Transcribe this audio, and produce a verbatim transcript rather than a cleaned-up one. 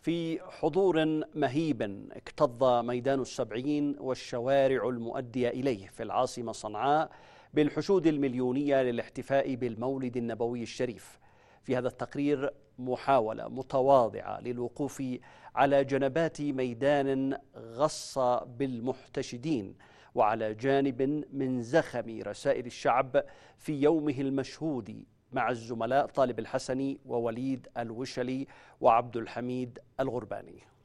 في حضور مهيب اكتظ ميدان السبعين والشوارع المؤدية إليه في العاصمة صنعاء بالحشود المليونية للاحتفاء بالمولد النبوي الشريف. في هذا التقرير محاولة متواضعة للوقوف على جنبات ميدان غص بالمحتشدين وعلى جانب من زخم رسائل الشعب في يومه المشهود مع الزملاء طالب الحسني ووليد الوشلي وعبد الحميد الغرباني.